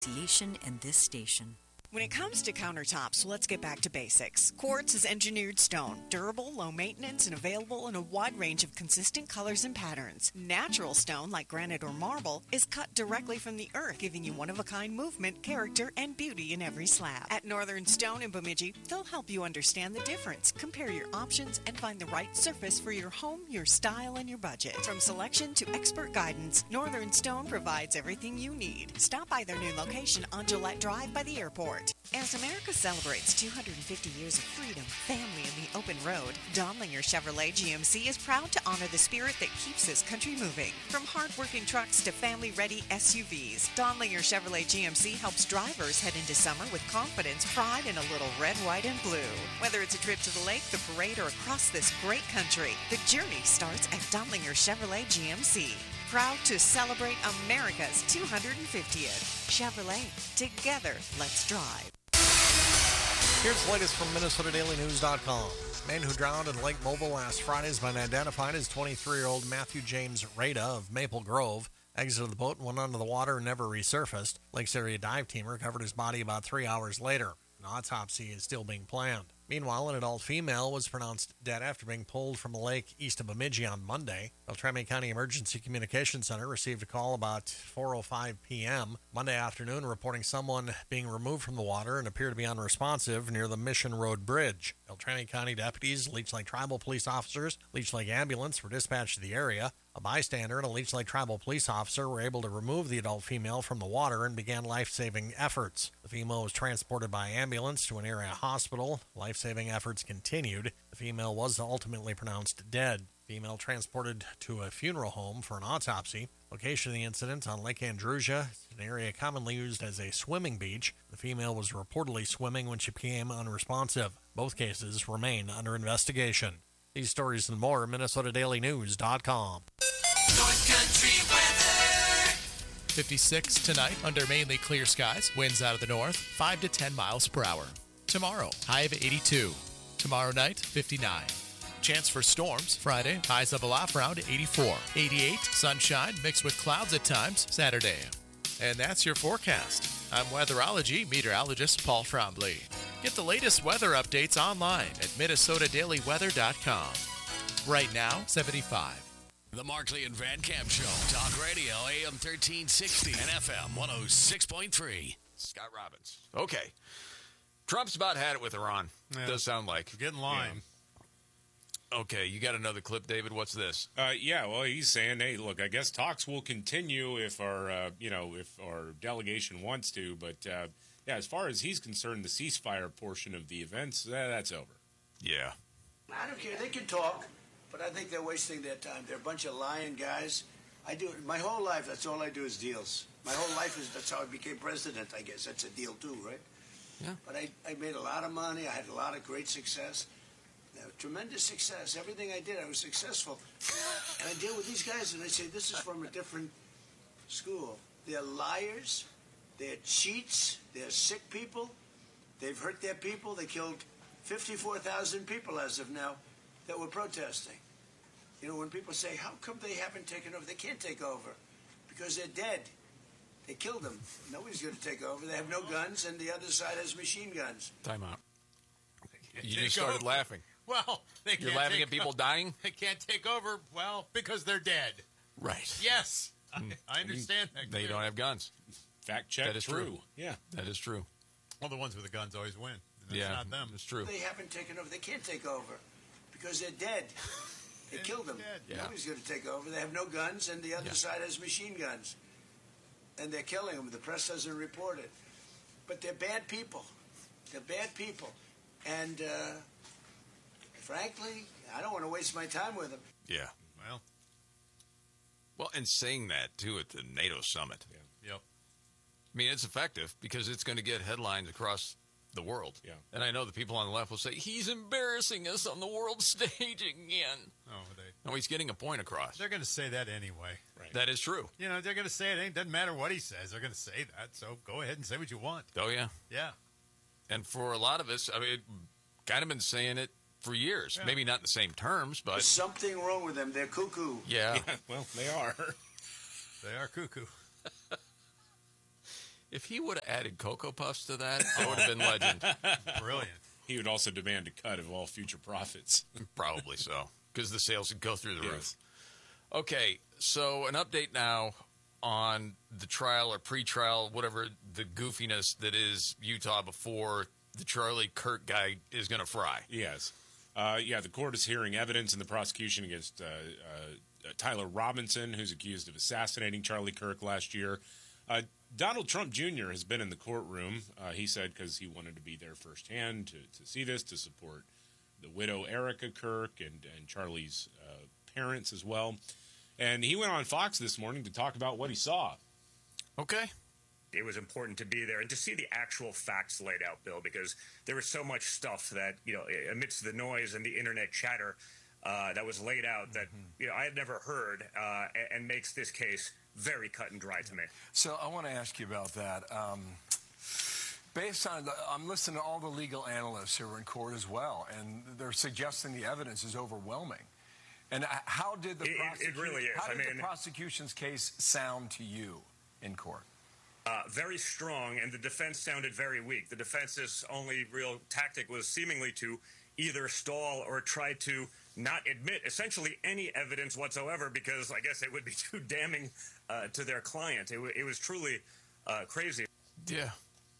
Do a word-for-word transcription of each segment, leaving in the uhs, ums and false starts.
and this station. When it comes to countertops, let's get back to basics. Quartz is engineered stone, durable, low maintenance, and available in a wide range of consistent colors and patterns. Natural stone, like granite or marble, is cut directly from the earth, giving you one-of-a-kind movement, character, and beauty in every slab. At Northern Stone in Bemidji, they'll help you understand the difference, compare your options, and find the right surface for your home, your style, and your budget. From selection to expert guidance, Northern Stone provides everything you need. Stop by their new location on Gillette Drive by the airport. As America celebrates two hundred fifty years of freedom, family, and the open road, Donlinger Chevrolet G M C is proud to honor the spirit that keeps this country moving. From hard-working trucks to family-ready S U Vs, Donlinger Chevrolet G M C helps drivers head into summer with confidence, pride, and a little red, white, and blue. Whether it's a trip to the lake, the parade, or across this great country, the journey starts at Donlinger Chevrolet G M C. Proud to celebrate America's two hundred fiftieth. Chevrolet. Together, let's drive. Here's the latest from Minnesota Daily News dot com. Man who drowned in Lake Mobile last Friday has been identified as twenty-three-year-old Matthew James Rada of Maple Grove. Exited the boat and went under the water and never resurfaced. Lakes Area dive team recovered his body about three hours later. An autopsy is still being planned. Meanwhile, an adult female was pronounced dead after being pulled from a lake east of Bemidji on Monday. Beltrami County Emergency Communications Center received a call about four oh five p.m. Monday afternoon reporting someone being removed from the water and appeared to be unresponsive near the Mission Road Bridge. Beltrami County deputies, Leech Lake Tribal police officers, Leech Lake Ambulance were dispatched to the area. A bystander and a Leech Lake Tribal police officer were able to remove the adult female from the water and began life-saving efforts. The female was transported by ambulance to an area hospital. Life-saving efforts continued. The female was ultimately pronounced dead. Female transported to a funeral home for an autopsy. Location of the incident on Lake Andrusia, an area commonly used as a swimming beach. The female was reportedly swimming when she became unresponsive. Both cases remain under investigation. These stories and more at Minnesota Daily News dot com. North Country weather. fifty-six tonight under mainly clear skies. Winds out of the north, five to ten miles per hour. Tomorrow, high of eighty-two. Tomorrow night, fifty-nine. Chance for storms Friday, highs of a lot around eighty-four. eighty-eight, sunshine mixed with clouds at times Saturday. And that's your forecast. I'm weatherology meteorologist Paul Trombley. Get the latest weather updates online at Minnesota Daily Weather dot com. Right now, seventy-five. The Markley and Van Camp Show. Talk radio, A M thirteen sixty and F M one oh six point three. Scott Robbins. Okay. Trump's about had it with Iran. Yeah. Does sound like. Get in line. Yeah. Okay, you got another clip, David. What's this? Uh, yeah, well, he's saying, hey, look, I guess talks will continue if our, uh, you know, if our delegation wants to. But, uh, yeah, as far as he's concerned, the ceasefire portion of the events, uh, that's over. Yeah. I don't care. They can talk. But I think they're wasting their time. They're a bunch of lying guys. I do my whole life. That's all I do is deals. My whole life is that's how I became president. I guess that's a deal too, right? Yeah. But I, I made a lot of money. I had a lot of great success, uh, tremendous success. Everything I did, I was successful. And I deal with these guys, and they say this is from a different school. They're liars. They're cheats. They're sick people. They've hurt their people. They killed fifty-four thousand people as of now that were protesting. You know, when people say, how come they haven't taken over? They can't take over because they're dead. They killed them. Nobody's going to take over. They have no guns, and the other side has machine guns. Time out. You just started over. laughing. Well, they You're can't laughing take at people over. dying? They can't take over, well, because they're dead. Right. Yes. I, I understand that. They don't have guns. Fact check. That is true. true. Yeah. That is true. Well, the ones with the guns always win. That's yeah, not them. It's true. They haven't taken over. They can't take over because they're dead. They killed them. Yeah. Nobody's going to take over. They have no guns, and the other yeah. side has machine guns. And they're killing them. The press doesn't report it. But they're bad people. They're bad people. And, uh, frankly, I don't want to waste my time with them. Yeah. Well. Well, and saying that, too, at the NATO summit. Yeah. Yep. I mean, it's effective because it's going to get headlines across the world. Yeah. And I know the people on the left will say, he's embarrassing us on the world stage again. Oh, they. No, he's getting a point across. They're going to say that anyway. Right. That is true. You know, they're going to say it. It doesn't matter what he says. They're going to say that. So go ahead and say what you want. Oh, yeah. Yeah. And for a lot of us, I mean, kind of been saying it for years. Yeah. Maybe not in the same terms, but... There's something wrong with them. They're cuckoo. Yeah. yeah well, they are. They are cuckoo. If he would have added Cocoa Puffs to that, that would have been legend. Brilliant. He would also demand a cut of all future profits. Probably so, because the sales would go through the Yes. roof. Okay, so an update now on the trial or pre-trial, whatever the goofiness that is Utah before the Charlie Kirk guy is going to fry. Yes. Uh, yeah, the court is hearing evidence in the prosecution against uh, uh, Tyler Robinson, who's accused of assassinating Charlie Kirk last year. Uh, Donald Trump Junior has been in the courtroom, uh, he said, because he wanted to be there firsthand to, to see this, to support the widow Erica Kirk and, and Charlie's uh, parents as well. And he went on Fox this morning to talk about what he saw. Okay. It was important to be there and to see the actual facts laid out, Bill, because there was so much stuff that, you know, amidst the noise and the internet chatter uh, that was laid out that, you know, I had never heard uh, and makes this case very cut and dry to me. So I want to ask you about that. Um, based on, the, I'm listening to all the legal analysts who were in court as well, and they're suggesting the evidence is overwhelming. And how did the It- it- it really is. How I did mean- the prosecution's case sound to you in court? Uh, very strong, and the defense sounded very weak. The defense's only real tactic was seemingly to either stall or try to not admit essentially any evidence whatsoever, because I guess it would be too damning uh, to their client. It, w- it was truly uh, crazy. Yeah.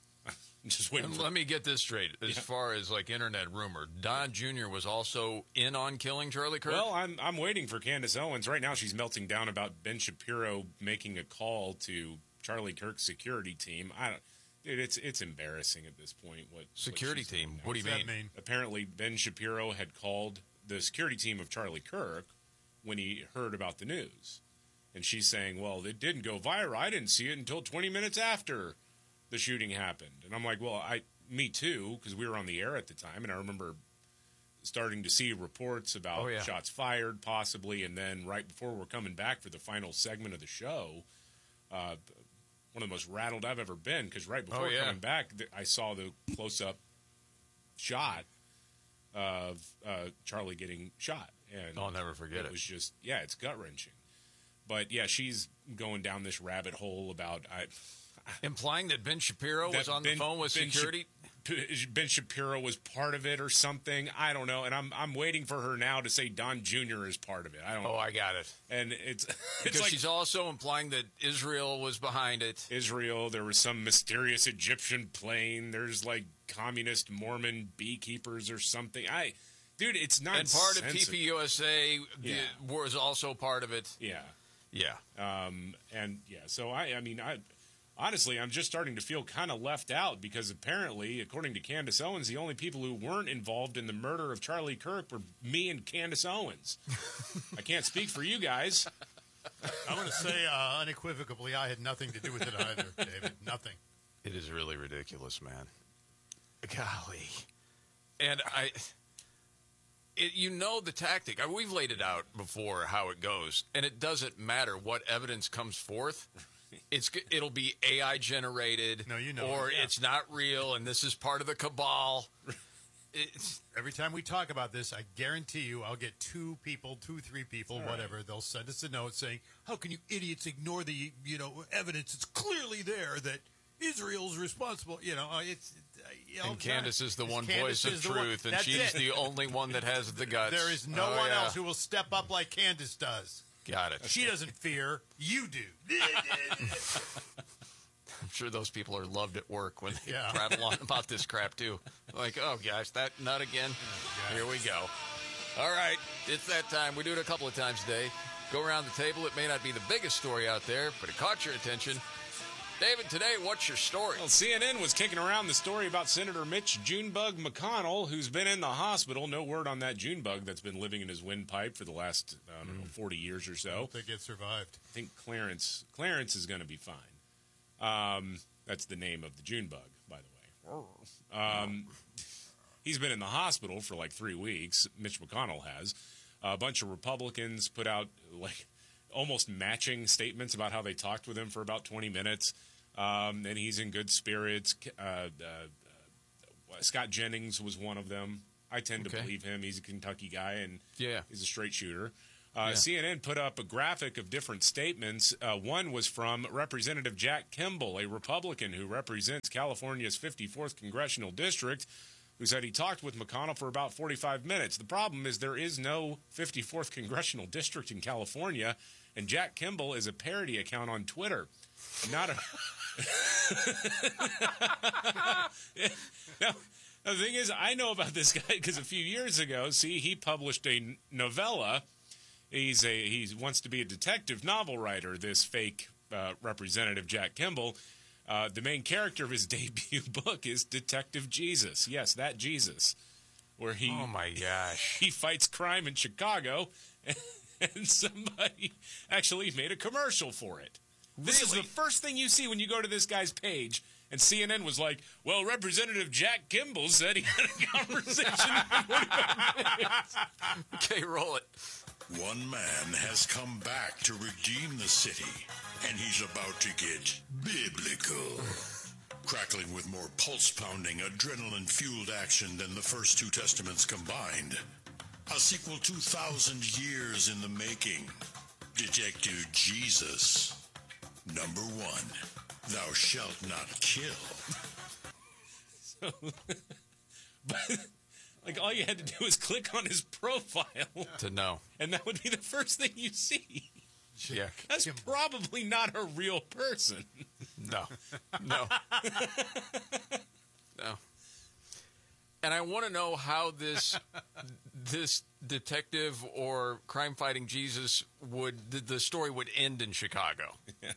Just waiting And for let me get this straight. As Yeah. far as like internet rumor, Don Junior was also in on killing Charlie Kirk. Well, I'm I'm waiting for Candace Owens. Right now she's melting down about Ben Shapiro making a call to Charlie Kirk's security team. I don't dude, it's it's embarrassing at this point what Security what she's team? doing now. What do you What's that mean? mean? Apparently Ben Shapiro had called the security team of Charlie Kirk when he heard about the news. And she's saying, "Well, it didn't go viral. I didn't see it until twenty minutes after the shooting happened." And I'm like, "Well, I me too, because we were on the air at the time, and I remember starting to see reports about Oh, yeah. shots fired, possibly, and then right before we're coming back for the final segment of the show, uh, one of the most rattled I've ever been, because right before Oh, yeah. coming back, th- I saw the close-up shot of uh, Charlie getting shot, and I'll never forget it it. was just, yeah, it's gut-wrenching. But yeah, she's going down this rabbit hole about I, Implying that Ben Shapiro that was on Ben- the phone with Ben Sh- security. Ben Shapiro was part of it or something. I don't know, and I'm I'm waiting for her now to say Don Junior is part of it. I don't. Oh, know. I got it. And it's it's Because like she's also implying that Israel was behind it. Israel. There was some mysterious Egyptian plane. There's like communist Mormon beekeepers or something. I, dude, it's not. And part of T P U S A Yeah. was also part of it. Yeah. Yeah. Um, and yeah, so I, I mean, I honestly, I'm just starting to feel kind of left out because apparently, according to Candace Owens, the only people who weren't involved in the murder of Charlie Kirk were me and Candace Owens. I can't speak for you guys. I'm going to say uh, unequivocally, I had nothing to do with it either, David. Nothing. It is really ridiculous, man. Golly. And I, it, you know the tactic. I, we've laid it out before how it goes, and it doesn't matter what evidence comes forth. It's g- it'll be A I generated, No, you know or it, yeah. it's not real, and this is part of the cabal. It's, Every time we talk about this, I guarantee you I'll get two people, two, three people, All whatever. They'll send us a note saying, how can you idiots ignore the, you know, evidence? It's clearly there that Israel's responsible. You know, uh, it's... Uh, you know, and Candace is the one Candace voice of is the one- truth, and that's she's it. the only one that has the guts. There is no Oh, one yeah. else who will step up like Candace does. Got it. She doesn't fear. You do. I'm sure those people are loved at work when they Yeah. prattle on about this crap, too. Like, oh, gosh, that nut again? Here we go. All right, it's that time. We do it a couple of times a day. Go around the table. It may not be the biggest story out there, but it caught your attention. David, today, what's your story? Well, C N N was kicking around the story about Senator Mitch Junebug McConnell, who's been in the hospital. No word on that Junebug that's been living in his windpipe for the last, I don't know, forty years or I so. don't think it survived. I think Clarence Clarence is going to be fine. Um, that's the name of the Junebug, by the way. Um, he's been in the hospital for like three weeks. Mitch McConnell has. A bunch of Republicans put out like almost matching statements about how they talked with him for about twenty minutes. Um, and he's in good spirits. Uh, uh, uh, Scott Jennings was one of them. I tend to Okay. believe him. He's a Kentucky guy, and Yeah. he's a straight shooter. Uh, Yeah. C N N put up a graphic of different statements. Uh, one was from Representative Jack Kimball, a Republican who represents California's fifty-fourth Congressional District, who said he talked with McConnell for about forty-five minutes. The problem is there is no fifty-fourth Congressional District in California, and Jack Kimball is a parody account on Twitter. Not a... now, the thing is, I know about this guy because a few years ago, see, he published a novella. He's a he wants to be a detective novel writer, this fake uh, representative Jack Kimball. Uh, the main character of his debut book is Detective Jesus. Yes, that Jesus. Where he Oh, my gosh. he fights crime in Chicago, and, and somebody actually made a commercial for it. This is the first thing you see when you go to this guy's page. And C N N was like, well, Representative Jack Kimball said he had a conversation for forty-five minutes. Okay, roll it. One man has come back to redeem the city, and he's about to get biblical. Crackling with more pulse-pounding, adrenaline-fueled action than the first two testaments combined. A sequel two thousand years in the making. Detective Jesus. Number one. Thou shalt not kill. So, but, like, all you had to do was click on his profile To know. and that would be the first thing you see. Yeah. That's probably not a real person. No. No. No. And I want to know how this this detective or crime-fighting Jesus would the, the story would end in Chicago.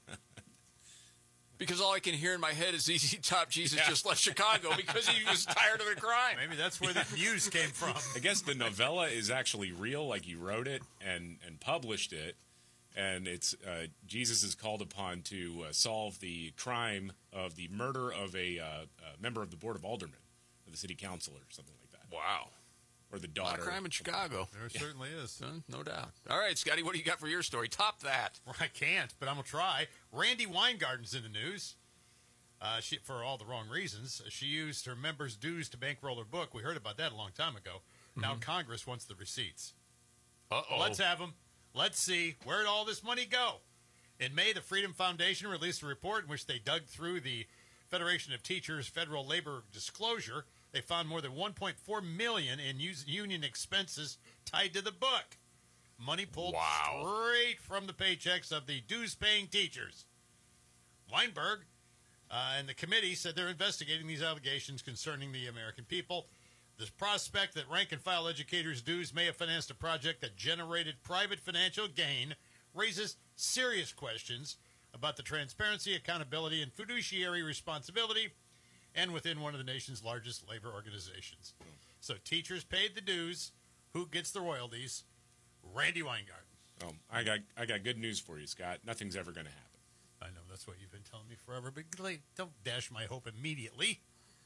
Because all I can hear in my head is Z Z Top Jesus Yeah. just left Chicago because he was tired of the crime. Maybe that's where the news came from. I guess the novella is actually real, like he wrote it and, and published it. And it's uh, Jesus is called upon to uh, solve the crime of the murder of a, uh, a member of the Board of Aldermen, or the city council, or something like that. Wow. Or the A lot daughter. of crime in Chicago. There certainly is. Uh, No doubt. All right, Scotty, what do you got for your story? Top that. Well, I can't, but I'm going to try. Randy Weingarten's in the news uh, she, for all the wrong reasons. She used her members' dues to bankroll her book. We heard about that a long time ago. Now Congress wants the receipts. Uh-oh. Let's have them. Let's see, where'd all this money go? In May, the Freedom Foundation released a report in which they dug through the Federation of Teachers federal labor disclosure. They found more than one point four million dollars in us- union expenses tied to the book. Money pulled Wow. straight from the paychecks of the dues-paying teachers. Weinberg uh, and the committee said they're investigating these allegations concerning the American people. The prospect that rank-and-file educators' dues may have financed a project that generated private financial gain raises serious questions about the transparency, accountability, and fiduciary responsibility, and within one of the nation's largest labor organizations. So teachers paid the dues. Who gets the royalties? Randy Weingarten. Oh, I got I got good news for you, Scott. Nothing's ever going to happen. I know, that's what you've been telling me forever, but like, don't dash my hope immediately.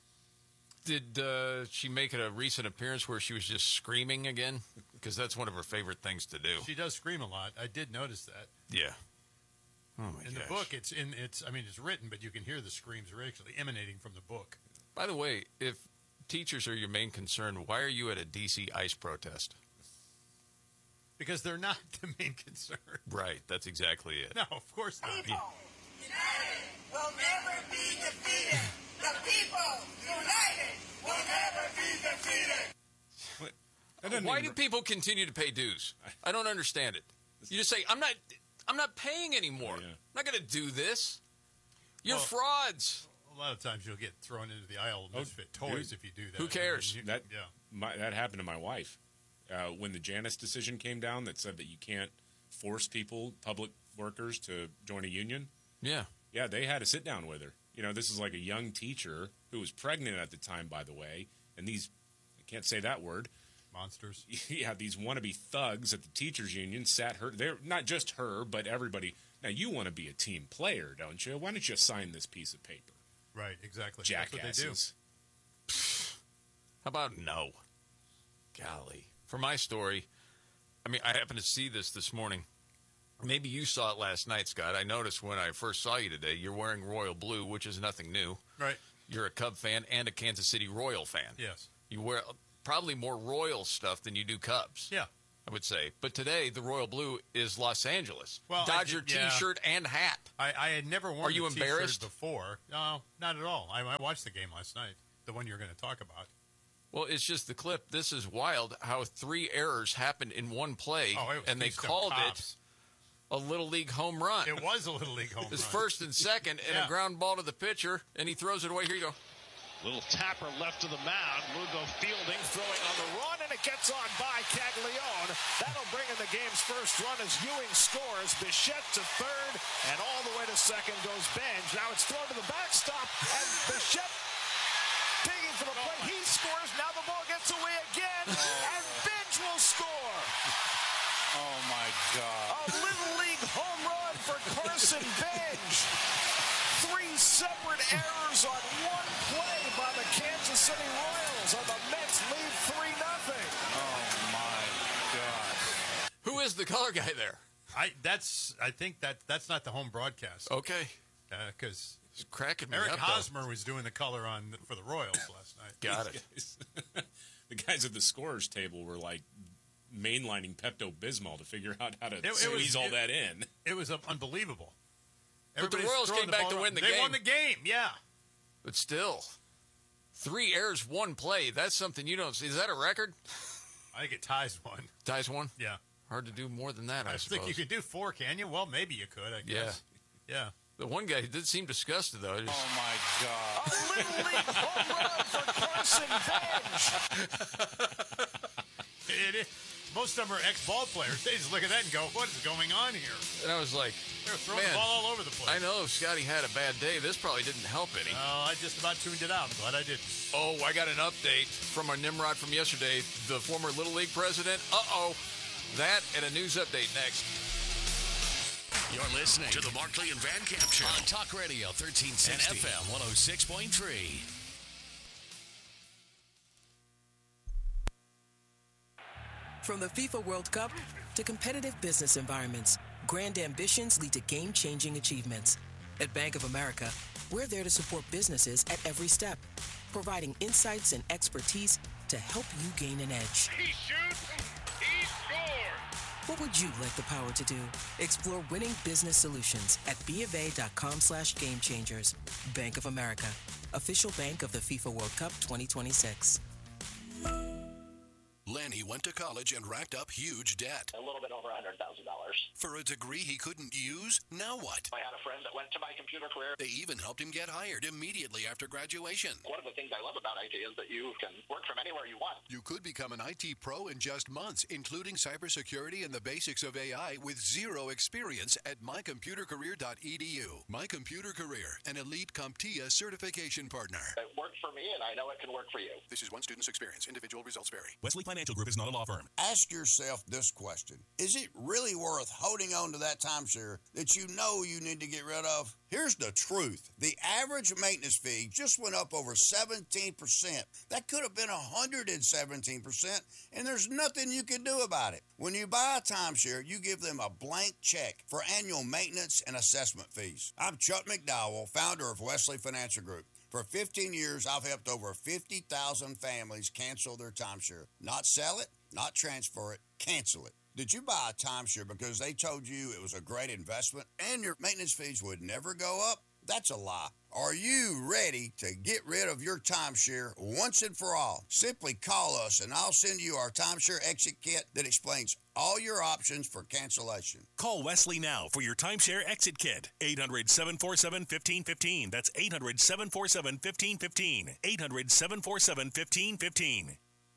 Did uh, she make it a recent appearance where she was just screaming again? Because that's one of her favorite things to do. She does scream a lot. I did notice that. Yeah. Oh, my In gosh. the book, it's in it's. I mean, it's written, but you can hear the screams are actually emanating from the book. By the way, if teachers are your main concern, why are you at a D C ICE protest? Because they're not the main concern. Right, that's exactly it. No, of course not. United will never be defeated. The people united will never be defeated. What? That doesn't Why even- do people continue to pay dues? I don't understand it. You just say, I'm not I'm not paying anymore. Yeah. I'm not going to do this. You're Well- frauds. A lot of times you'll get thrown into the aisle of Oh, misfit toys dude. if you do that. Who cares? I mean, you- That yeah. my, that happened to my wife uh, when the Janus decision came down that said that you can't force people, public workers, to join a union. Yeah. Yeah, they had a sit down with her. You know, this is like a young teacher who was pregnant at the time, by the way, and these I can't say that word. Monsters. Yeah, these wannabe thugs at the teachers union sat her. They're not just her, but everybody. Now you want to be a team player, don't you? Why don't you sign this piece of paper? Right, exactly. Jackasses. That's what they do. How about no? Golly. For my story, I mean, I happened to see this this morning. Maybe you saw it last night, Scott. I noticed when I first saw you today, you're wearing royal blue, which is nothing new. Right. You're a Cub fan and a Kansas City Royal fan. Yes. You wear probably more Royal stuff than you do Cubs. Yeah. I would say. But today, the royal blue is Los Angeles. Well, I Dodger did- yeah. T-shirt and hat. I, I had never worn Are you the T-shirt embarrassed? before. No, not at all. I, I watched the game last night, the one you're going to talk about. Well, it's just the clip. This is wild how three errors happened in one play, Oh, it was and they Keystone called Cops. it a Little League home run. It was a Little League home It was run. first and second, and Yeah. a ground ball to the pitcher, and he throws it away. Here you go. Little tapper left to the mound. Lugo fielding, throwing on the run, and it gets on by Caglione. That'll bring in the game's first run as Ewing scores. Bichette to third, and all the way to second goes Benj. Now it's thrown to the backstop, and Bichette digging for the plate. He scores. Now the ball gets away again, and Benj will score. Oh, my God. A Little League home run for Carson Benj. Three separate errors on one play by the Kansas City Royals, and the Mets lead three nothing. Oh, my God. Who is the color guy there? I that's I think that that's not the home broadcast. Okay. Because It's cracking me Eric up, though. Hosmer was doing the color on for the Royals last night. Got it. The guys at the scorers table were like mainlining Pepto-Bismol to figure out how to It- it was- squeeze all it- that in. It was uh, unbelievable. But the Everybody's Royals throwing came the back ball to around. win the they game. won the game, yeah. But still, three errors, one play. That's something you don't see. Is that a record? I think it ties one. Ties one? Yeah. Hard to do more than that, I, I suppose. think you could do four, can you? Well, maybe you could, I guess. Yeah. The one guy did seem disgusted, though. Just- Oh, my God. A Little League home run for Carson Benj. It is. Most of them are ex-ball players. They just look at that and go, what is going on here? And I was like, They're throwing man, the ball all over the place. I know Scotty had a bad day. This probably didn't help any. Oh, I just about tuned it out. I'm glad I didn't. Oh, I got an update from our Nimrod from yesterday, the former Little League president. Uh-oh. That and a news update next. You're listening to the Markley and Van Camp Show on Talk Radio thirteen sixty and F M one oh six point three. From the FIFA World Cup to competitive business environments, grand ambitions lead to game-changing achievements. At Bank of America, we're there to support businesses at every step, providing insights and expertise to help you gain an edge. He shoots, he scores. What would you like the power to do? Explore winning business solutions at BofA.com slash game changers. Bank of America, official bank of the FIFA World Cup twenty twenty-six. Lanny went to college and racked up huge debt. A little bit over one hundred thousand dollars. For a degree he couldn't use? Now what? I had a friend that went to my computer career. They even helped him get hired immediately after graduation. One of the things I love about I T is that you can work from anywhere you want. You could become an I T pro in just months, including cybersecurity and the basics of A I with zero experience at my computer career dot e d u. My Computer Career, an elite CompTIA certification partner. It worked for me, and I know it can work for you. This is one student's experience. Individual results vary. Wesley Financial Group is not a law firm. Ask yourself this question. Is it really worth holding on to that timeshare that you know you need to get rid of? Here's the truth. The average maintenance fee just went up over seventeen percent. That could have been one hundred seventeen percent, and there's nothing you can do about it. When you buy a timeshare, you give them a blank check for annual maintenance and assessment fees. I'm Chuck McDowell, founder of Wesley Financial Group. For fifteen years, I've helped over fifty thousand families cancel their timeshare. Not sell it, not transfer it, cancel it. Did you buy a timeshare because they told you it was a great investment and your maintenance fees would never go up? That's a lie. Are you ready to get rid of your timeshare once and for all? Simply call us and I'll send you our timeshare exit kit that explains all your options for cancellation. Call Wesley now for your timeshare exit kit. eight hundred, seven four seven, one five one five. That's eight hundred, seven four seven, one five one five. eight hundred, seven four seven, one five one five.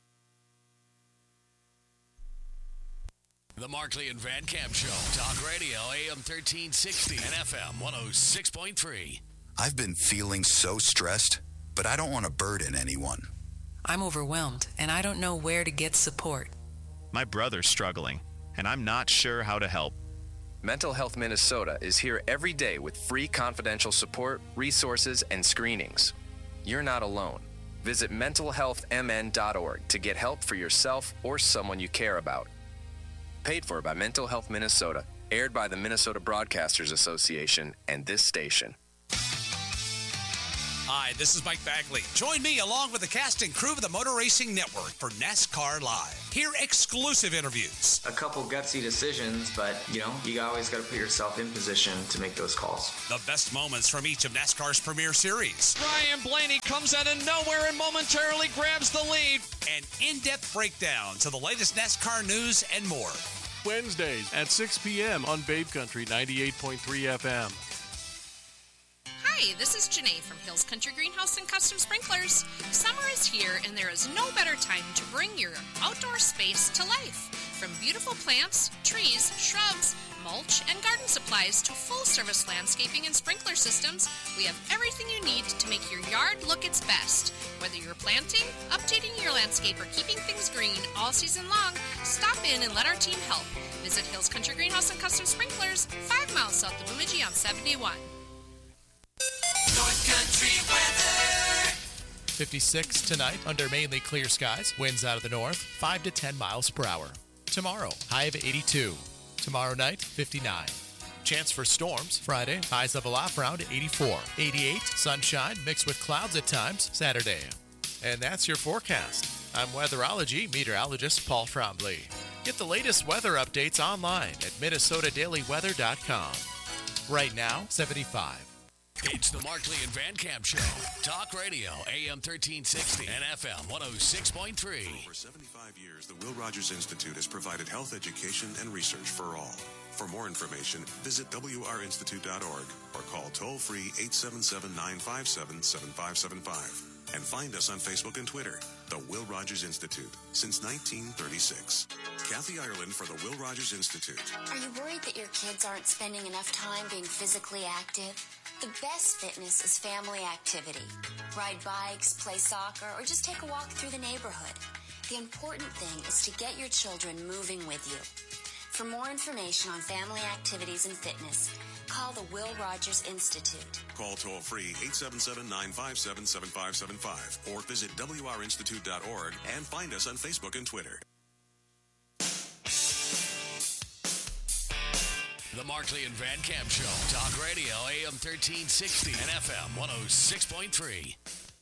The Markley and Van Camp Show. Talk Radio A M thirteen sixty and F M one oh six point three. I've been feeling so stressed, but I don't want to burden anyone. I'm overwhelmed, and I don't know where to get support. My brother's struggling, and I'm not sure how to help. Mental Health Minnesota is here every day with free confidential support, resources, and screenings. You're not alone. Visit mental health m n dot org to get help for yourself or someone you care about. Paid for by Mental Health Minnesota, aired by the Minnesota Broadcasters Association and this station. Hi, this is Mike Bagley. Join me along with the cast and crew of the Motor Racing Network for NASCAR Live. Hear exclusive interviews. A couple gutsy decisions, but, you know, you always got to put yourself in position to make those calls. The best moments from each of NASCAR's premier series. Ryan Blaney comes out of nowhere and momentarily grabs the lead. An in-depth breakdown to the latest NASCAR news and more. Wednesdays at six p.m. on Babe Country ninety-eight point three F M. Hi, this is Janae from Hills Country Greenhouse and Custom Sprinklers. Summer is here, and there is no better time to bring your outdoor space to life. From beautiful plants, trees, shrubs, mulch, and garden supplies to full-service landscaping and sprinkler systems, we have everything you need to make your yard look its best. Whether you're planting, updating your landscape, or keeping things green all season long, stop in and let our team help. Visit Hills Country Greenhouse and Custom Sprinklers, five miles south of Bemidji on seventy-one. North Country weather. fifty-six tonight under mainly clear skies. Winds out of the north, five to ten miles per hour. Tomorrow, high of eighty-two. Tomorrow night, fifty-nine. Chance for storms Friday, highs level off around eighty-four. eighty-eight, sunshine mixed with clouds at times Saturday. And that's your forecast. I'm weatherology meteorologist Paul Trombley. Get the latest weather updates online at minnesota daily weather dot com. Right now, seventy-five. It's the Markley and Van Camp Show. Talk Radio, A M thirteen sixty and F M one oh six point three. For over seventy-five years, the Will Rogers Institute has provided health education and research for all. For more information, visit W R institute dot org or call toll-free eight seven seven, nine five seven, seven five seven five. And find us on Facebook and Twitter, the Will Rogers Institute, since nineteen thirty-six. Kathy Ireland for the Will Rogers Institute. Are you worried that your kids aren't spending enough time being physically active? The best fitness is family activity. Ride bikes, play soccer, or just take a walk through the neighborhood. The important thing is to get your children moving with you. For more information on family activities and fitness, call the Will Rogers Institute. Call toll-free eight seven seven, nine five seven, seven five seven five or visit W R institute dot org and find us on Facebook and Twitter. The Markley and Van Camp Show. Talk Radio, A M thirteen sixty and F M one oh six point three.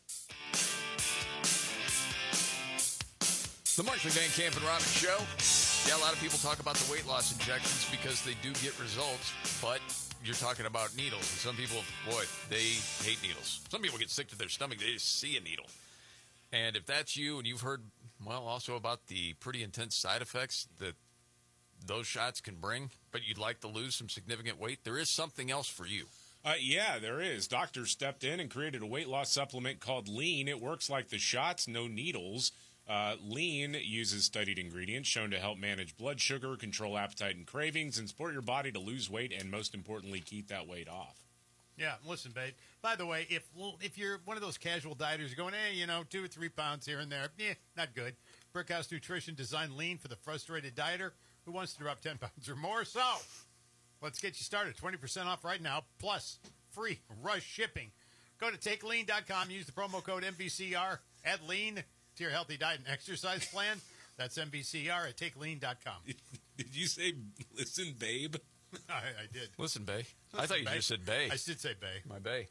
The Markley, Van Camp, and Robbins Show. Yeah, a lot of people talk about the weight loss injections because they do get results, but you're talking about needles. And some people, boy, they hate needles. Some people get sick to their stomach. They just see a needle. And if that's you and you've heard, well, also about the pretty intense side effects that those shots can bring, but you'd like to lose some significant weight, there is something else for you. Uh, yeah, there is. Doctors stepped in and created a weight loss supplement called Lean. It works like the shots, no needles. Uh, Lean uses studied ingredients shown to help manage blood sugar, control appetite and cravings, and support your body to lose weight and, most importantly, keep that weight off. Yeah, listen, babe. By the way, if if you're one of those casual dieters going, hey, you know, two or three pounds here and there, eh, not good. Brickhouse Nutrition designed Lean for the frustrated dieter who wants to drop ten pounds or more. So let's get you started. twenty percent off right now, plus free rush shipping. Go to take lean dot com. Use the promo code M B C R. Add Lean to your healthy diet and exercise plan. That's M B C R at take lean dot com. Did you say, listen, babe? I, I did. Listen, Bay. Listen, I thought you bae. just said Bay. I did say Bay. My Bay.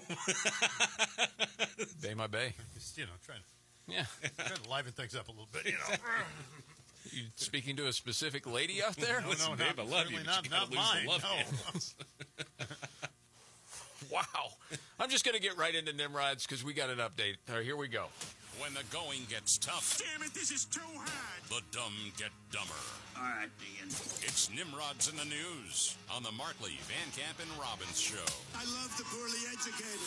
Bay, my Bay. Just, you know, trying to, Yeah. trying to liven things up a little bit, you know. You speaking to a specific lady out there? No, Listen, no, babe, not, I love you, certainly but not, you gotta not lose mine. the love No. handles. Wow. I'm just going to get right into Nimrod's because we got an update. All right, here we go. When the going gets tough, Damn it, this is too hard. the dumb get dumber. All right, Dean. It's Nimrod's in the News on the Markley, Van Camp, and Robbins Show. I love the poorly educated.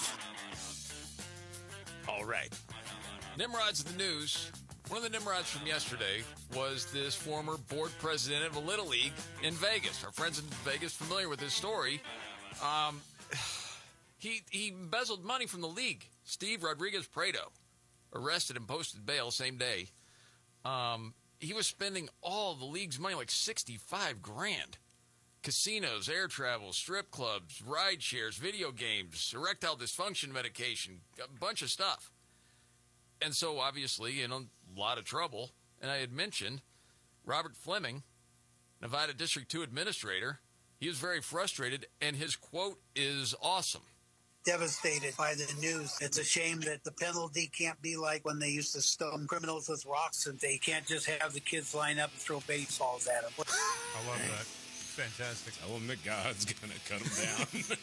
All right. Nimrod's in the News. One of the Nimrods from yesterday was this former board president of a Little League in Vegas. Our friends in Vegas familiar with this story. Um, he, he embezzled money from the league. Steve Rodriguez-Prado, arrested and posted bail same day. Um, he was spending all the league's money, like sixty-five grand. Casinos, air travel, strip clubs, ride shares, video games, erectile dysfunction medication, a bunch of stuff. And so, obviously, in a lot of trouble. And I had mentioned Robert Fleming, Nevada District two administrator. He was very frustrated, and his quote is awesome. devastated by the news. It's a shame that the penalty can't be like when they used to stone criminals with rocks, and they can't just have the kids line up and throw baseballs at them. I love that. Fantastic. Tell them that God's going to cut them down.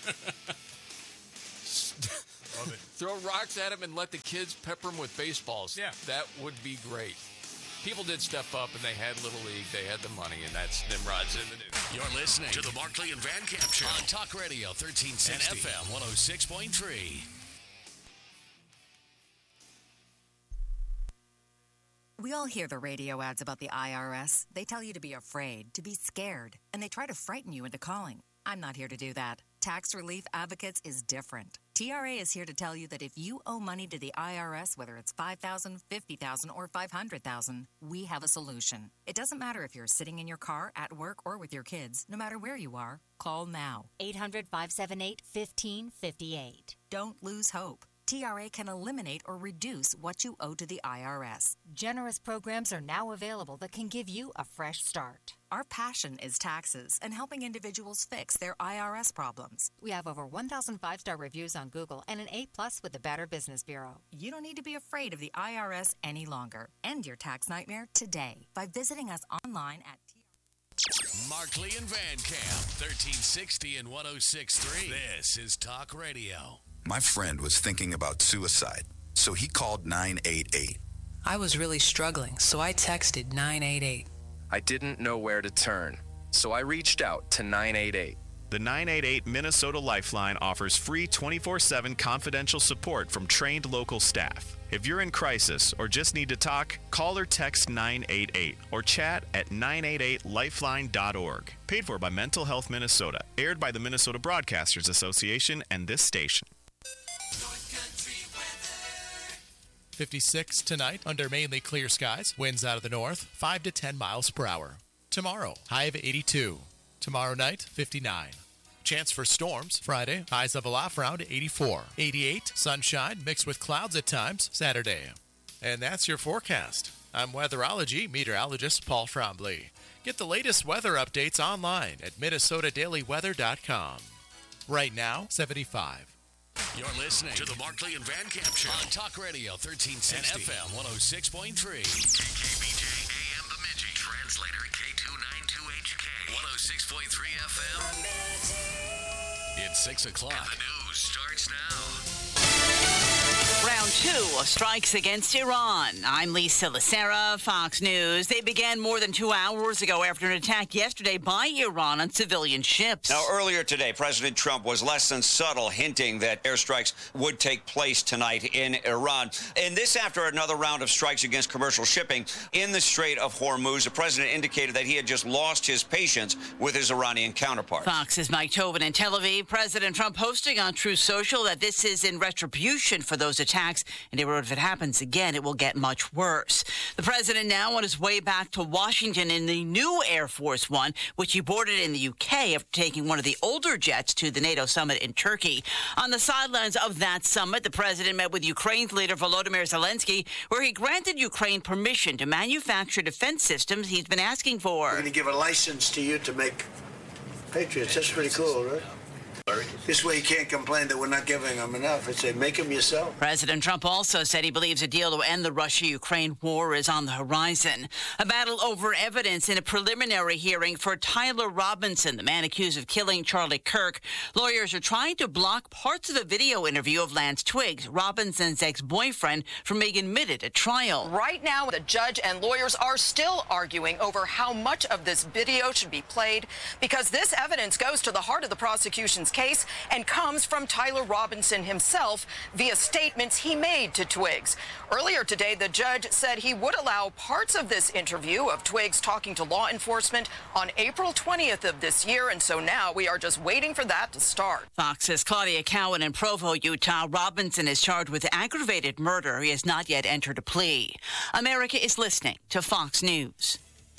Love it. Throw rocks at him and let the kids pepper him with baseballs. Yeah. That would be great. People did step up, and they had Little League. They had the money, and that's Nimrod's in the news. You're listening to the Markley and Van Camp Show on Talk Radio thirteen sixty and F M one oh six point three. We all hear the radio ads about the I R S. They tell you to be afraid, to be scared, and they try to frighten you into calling. I'm not here to do that. Tax Relief Advocates is different. T R A is here to tell you that if you owe money to the I R S, whether it's five thousand dollars, fifty thousand dollars, or five hundred thousand dollars, we have a solution. It doesn't matter if you're sitting in your car, at work, or with your kids. No matter where you are, call now. eight hundred, five seven eight, one five five eight. Don't lose hope. T R A can eliminate or reduce what you owe to the I R S. Generous programs are now available that can give you a fresh start. Our passion is taxes and helping individuals fix their I R S problems. We have over one thousand five-star reviews on Google and an A-plus with the Better Business Bureau. You don't need to be afraid of the I R S any longer. End your tax nightmare today by visiting us online at T R A. Markley and Van Camp, thirteen sixty and one oh six point three. This is Talk Radio. My friend was thinking about suicide, so he called nine eight eight. I was really struggling, so I texted nine eight eight. I didn't know where to turn, so I reached out to nine eight eight. The nine eight eight Minnesota Lifeline offers free twenty-four seven confidential support from trained local staff. If you're in crisis or just need to talk, call or text nine eight eight or chat at nine eight eight lifeline dot org. Paid for by Mental Health Minnesota. Aired by the Minnesota Broadcasters Association and this station. fifty-six tonight under mainly clear skies. Winds out of the north, five to ten miles per hour. Tomorrow, high of eighty-two. Tomorrow night, fifty-nine. Chance for storms. Friday, highs level off around eighty-four. eighty-eight, sunshine mixed with clouds at times. Saturday. And that's your forecast. I'm weatherology meteorologist Paul Frombley. Get the latest weather updates online at minnesota daily weather dot com. Right now, seventy-five. You're listening to the Markley and Van Camp Show on Talk Radio thirteen sixty and F M one oh six point three. K K B J A M Bemidji. Translator K two ninety-two H K. one oh six point three F M. It's six o'clock. And the news starts now. Round two of strikes against Iran. I'm Lisa Lacera, Fox News. They began more than two hours ago after an attack yesterday by Iran on civilian ships. Now, earlier today, President Trump was less than subtle, hinting that airstrikes would take place tonight in Iran. And this after another round of strikes against commercial shipping in the Strait of Hormuz. The president indicated that he had just lost his patience with his Iranian counterparts. Fox's Mike Tobin in Tel Aviv. President Trump posting on Truth Social that this is in retribution for those attacks. And he wrote, if it happens again, it will get much worse. The president now on his way back to Washington in the new Air Force One, which he boarded in the U K after taking one of the older jets to the NATO summit in Turkey. On the sidelines of that summit, the president met with Ukraine's leader Volodymyr Zelensky, where he granted Ukraine permission to manufacture defense systems he's been asking for. We're going to give a license to you to make Patriots. That's pretty cool, right? This way you can't complain that we're not giving them enough. I'd say make them yourself. President Trump also said he believes a deal to end the Russia-Ukraine war is on the horizon. A battle over evidence in a preliminary hearing for Tyler Robinson, the man accused of killing Charlie Kirk. Lawyers are trying to block parts of a video interview of Lance Twiggs, Robinson's ex-boyfriend, from being admitted at trial. Right now, the judge and lawyers are still arguing over how much of this video should be played because this evidence goes to the heart of the prosecution's case and comes from Tyler Robinson himself via statements he made to Twiggs. Earlier today, the judge said he would allow parts of this interview of Twiggs talking to law enforcement on April twentieth of this year, and so now we are just waiting for that to start. Fox's Claudia Cowan in Provo, Utah. Robinson is charged with aggravated murder. He has not yet entered a plea. America is listening to Fox News.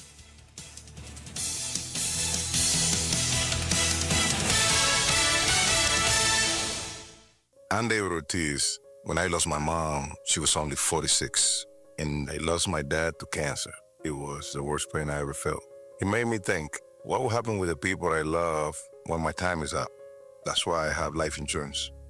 Andy Ortiz, when I lost my mom, she was only forty-six, and I lost my dad to cancer. It was the worst pain I ever felt. It made me think, what will happen with the people I love when my time is up? That's why I have life insurance.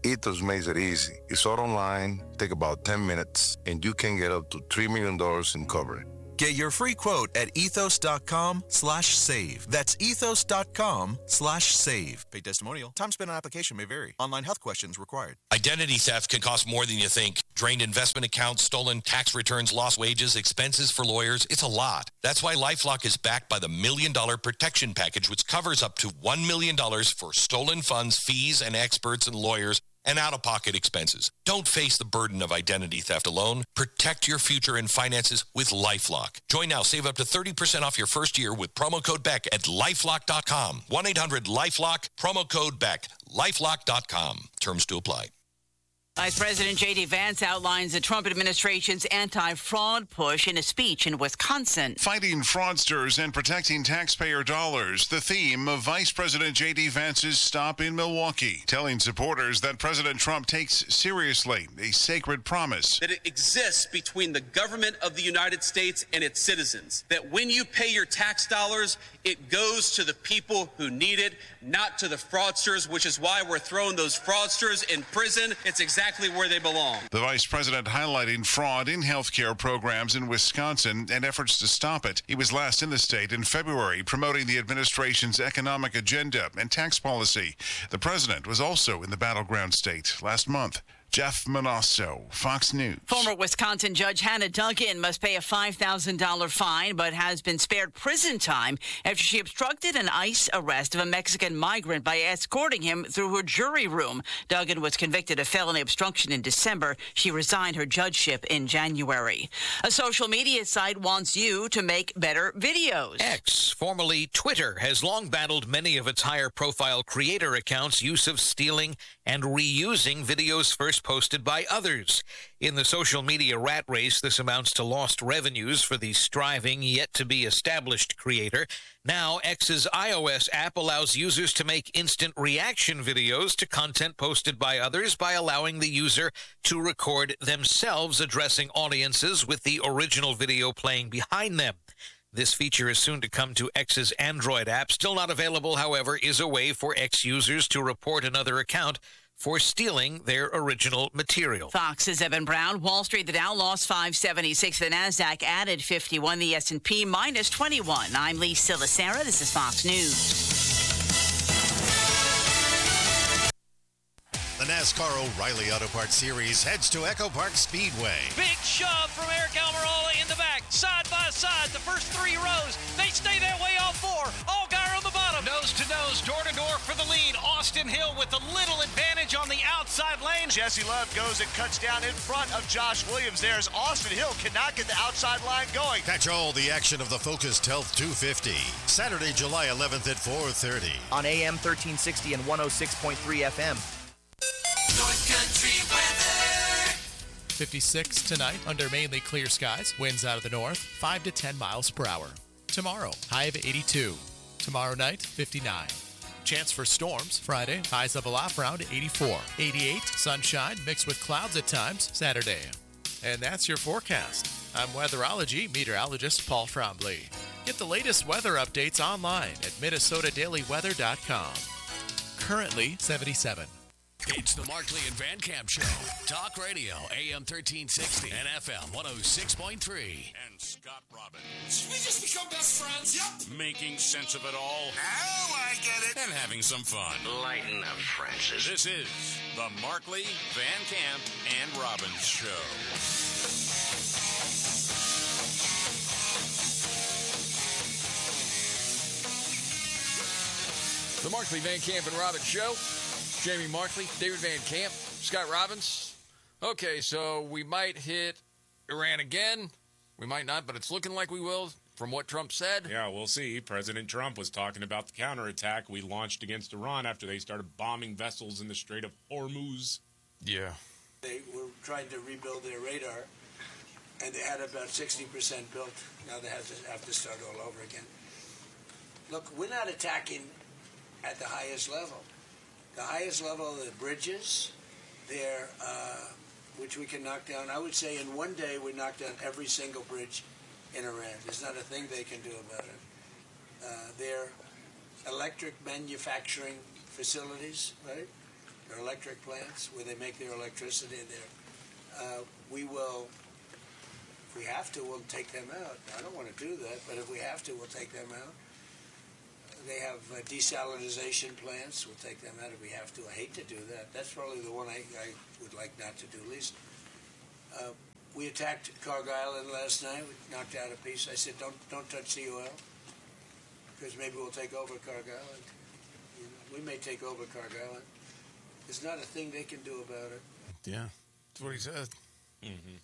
Ethos makes it easy. It's all online, take about ten minutes, and you can get up to three million dollars in coverage. Get your free quote at ethos.com slash save. That's ethos.com slash save. Paid testimonial. Time spent on application may vary. Online health questions required. Identity theft can cost more than you think. Drained investment accounts, stolen tax returns, lost wages, expenses for lawyers. It's a lot. That's why LifeLock is backed by the Million Dollar Protection Package, which covers up to one million dollars for stolen funds, fees, and experts and lawyers, and out-of-pocket expenses. Don't face the burden of identity theft alone. Protect your future and finances with LifeLock. Join now. Save up to thirty percent off your first year with promo code Beck at lifelock dot com. one eight hundred lifelock, promo code Beck, lifelock dot com. Terms to apply. Vice President J D. Vance outlines the Trump administration's anti-fraud push in a speech in Wisconsin. Fighting fraudsters and protecting taxpayer dollars, the theme of Vice President J D. Vance's stop in Milwaukee, telling supporters that President Trump takes seriously a sacred promise. That it exists between the government of the United States and its citizens. That when you pay your tax dollars, it goes to the people who need it, not to the fraudsters, which is why we're throwing those fraudsters in prison. It's exactly where they belong. The vice president highlighting fraud in healthcare programs in Wisconsin and efforts to stop it. He was last in the state in February promoting the administration's economic agenda and tax policy. The president was also in the battleground state last month. Jeff Manasso, Fox News. Former Wisconsin Judge Hannah Duggan must pay a five thousand dollars fine, but has been spared prison time after she obstructed an ICE arrest of a Mexican migrant by escorting him through her jury room. Duggan was convicted of felony obstruction in December. She resigned her judgeship in January. A social media site wants you to make better videos. X, formerly Twitter, has long battled many of its higher-profile creator accounts' use of stealing and reusing videos first posted by others. In the social media rat race, this amounts to lost revenues for the striving, yet-to-be-established creator. Now, X's iOS app allows users to make instant reaction videos to content posted by others by allowing the user to record themselves addressing audiences with the original video playing behind them. This feature is soon to come to X's Android app. Still not available, however, is a way for X users to report another account for stealing their original material. Fox's Evan Brown. Wall Street, the Dow lost five seventy-six. The NASDAQ added fifty-one. The S and P minus twenty-one. I'm Lee Silasera. This is Fox News. The NASCAR O'Reilly Auto Parts Series heads to Echo Park Speedway. Big shove from Eric Almirola in the back, side by side, the first three rows. They stay that way all four. Allgaier on the bottom. Nose to nose, door to door for the lead. Austin Hill with a little advantage on the outside lane. Jesse Love goes and cuts down in front of Josh Williams. There's Austin Hill, cannot get the outside line going. Catch all the action of the Focused Health two fifty. Saturday, July eleventh at four thirty. On A M thirteen sixty and one oh six point three F M. North Country weather. fifty-six tonight under mainly clear skies. Winds out of the north, five to ten miles per hour. Tomorrow, high of eighty-two. Tomorrow night, fifty-nine. Chance for storms Friday, highs level off around eighty-four. eighty-eight, sunshine mixed with clouds at times Saturday. And that's your forecast. I'm weatherology meteorologist Paul Frombley. Get the latest weather updates online at minnesota daily weather dot com. Currently seventy-seven. It's the Markley and Van Camp Show. Talk Radio, A M thirteen sixty and F M one oh six point three. And Scott Robbins. Should we just become best friends? Yep. Making sense of it all. Now I get it. And having some fun. Lighten up, Francis. This is the Markley, Van Camp, and Robbins Show. The Markley, Van Camp, and Robbins Show. Jamie Markley, David Van Camp, Scott Robbins. Okay, so we might hit Iran again. We might not, but it's looking like we will from what Trump said. Yeah, we'll see. President Trump was talking about the counterattack we launched against Iran after they started bombing vessels in the Strait of Hormuz. Yeah. They were trying to rebuild their radar, and they had about sixty percent built. Now they have to, have to start all over again. Look, we're not attacking at the highest level. The highest level of the bridges, there, uh, which we can knock down. I would say in one day we knock down every single bridge in Iran. There's not a thing they can do about it. Uh, their electric manufacturing facilities, right? their electric plants where they make their electricity there. Uh, we will, if we have to, we'll take them out. I don't want to do that, but if we have to, we'll take them out. They have uh, desalinization plants. We'll take them out if we have to. I hate to do that. That's probably the one I, I would like not to do least. Uh, we attacked Cargill Island last night. We knocked out a piece. I said, don't don't touch the oil because maybe we'll take over Cargill Island. You know, we may take over Cargill Island. There's not a thing they can do about it. Yeah, that's what he said. Mm-hmm.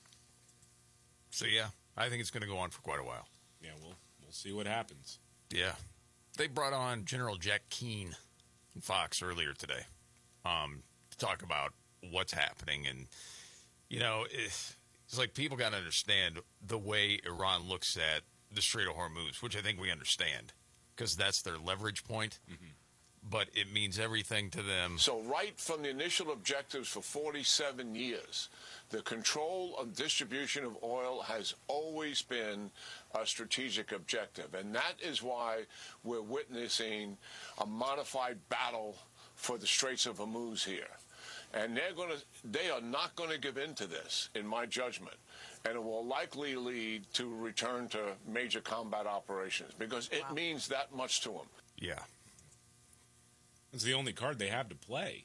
So yeah, I think it's going to go on for quite a while. Yeah, we'll we'll see what happens. Yeah. They brought on General Jack Keane from Fox earlier today um, to talk about what's happening. And, you know, it's, it's like people got to understand the way Iran looks at the Strait of Hormuz, which I think we understand because that's their leverage point. Mm-hmm. But it means everything to them. So right from the initial objectives for forty-seven years, the control of distribution of oil has always been a strategic objective. And that is why we're witnessing a modified battle for the Straits of Hormuz here. And they're going to, they are not going to give in to this, in my judgment. And it will likely lead to return to major combat operations because it wow. means that much to them. Yeah. It's the only card they have to play.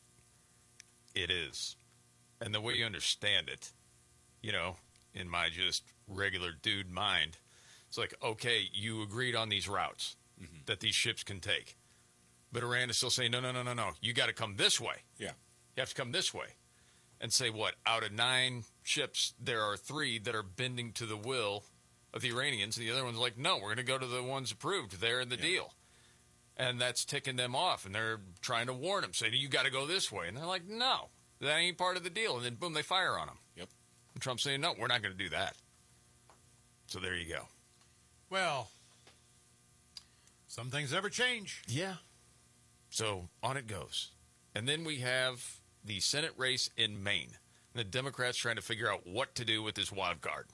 It is. And the way you understand it, you know, in my just regular dude mind, it's like, okay, you agreed on these routes mm-hmm. that these ships can take. But Iran is still saying, no, no, no, no, no. You got to come this way. Yeah. You have to come this way. And say, what, out of nine ships, there are three that are bending to the will of the Iranians. And the other one's like, no, we're going to go to the ones approved. They're in the yeah. deal. And that's ticking them off. And they're trying to warn them, saying, you got to go this way. And they're like, no, that ain't part of the deal. And then, boom, they fire on them. Yep. And Trump's saying, no, we're not going to do that. So there you go. Well, some things never change. Yeah. So on it goes. And then we have the Senate race in Maine. And the Democrats trying to figure out what to do with this wild card.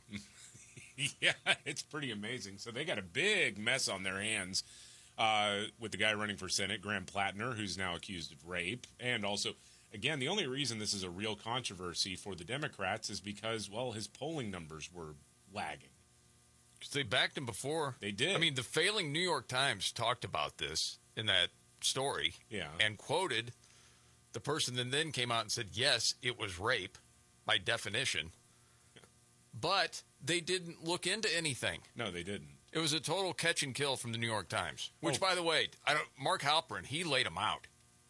Yeah, it's pretty amazing. So they got a big mess on their hands uh, with the guy running for Senate, Graham Plattner, who's now accused of rape. And also, again, the only reason this is a real controversy for the Democrats is because, well, his polling numbers were lagging. Because they backed him before. They did. I mean, the failing New York Times talked about this in that story. Yeah. And quoted the person that then came out and said, yes, it was rape by definition. Yeah. But they didn't look into anything. No, they didn't. It was a total catch and kill from the New York Times. Which, oh. by the way, I don't, Mark Halperin, he laid him out.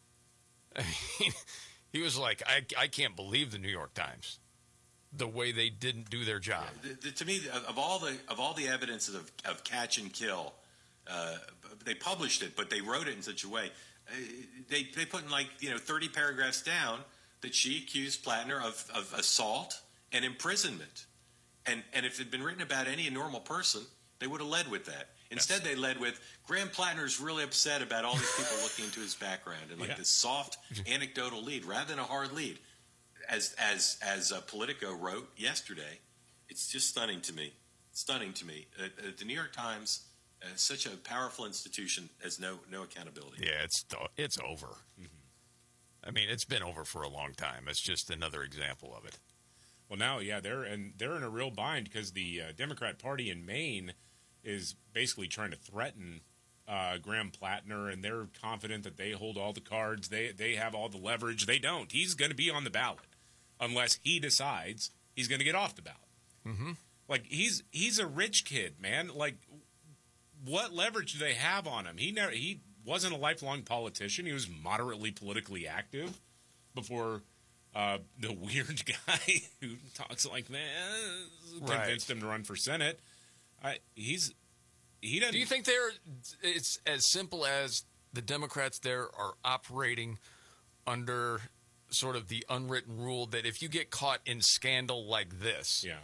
I mean, he was like, I, I can't believe the New York Times. The way they didn't do their job. Yeah, the, the, to me, of all the of all the evidence of, of catch and kill, uh, they published it, but they wrote it in such a way. Uh, they they put in like you know thirty paragraphs down that she accused Plattner of, of assault and imprisonment, and and if it had been written about any normal person, they would have led with that. Instead, yes. they led with Graham Plattner's really upset about all these people looking into his background and like yeah. this soft anecdotal lead rather than a hard lead. As as as uh, Politico wrote yesterday, it's just stunning to me. Stunning to me. Uh, uh, the New York Times, uh, such a powerful institution, has no no accountability. Yeah, it's it's over. Mm-hmm. I mean, it's been over for a long time. It's just another example of it. Well, now, yeah, they're and they're in a real bind because the uh, Democrat Party in Maine is basically trying to threaten uh, Graham Plattner, and they're confident that they hold all the cards. They they have all the leverage. They don't. He's going to be on the ballot. Unless he decides he's going to get off the ballot. Mm-hmm. Like, he's he's a rich kid, man. Like, what leverage do they have on him? He never he wasn't a lifelong politician. He was moderately politically active before uh, the weird guy who talks like that right. convinced him to run for Senate. I, he's he doesn't. Do you think they're? It's as simple as the Democrats there are operating under sort of the unwritten rule that if you get caught in scandal like this, yeah.